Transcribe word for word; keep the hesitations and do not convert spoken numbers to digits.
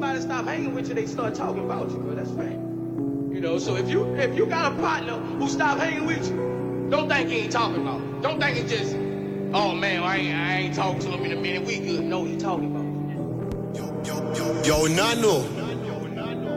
somebody stop hanging with you, they start talking about you, bro. That's fact. You know, so if you if you got a partner who stop hanging with you, don't think he ain't talking about you. Don't think it's just, oh man, I ain't I ain't talking to him in a minute. We good. No, he talking about you. Yo, yo, yo, yo, Nano.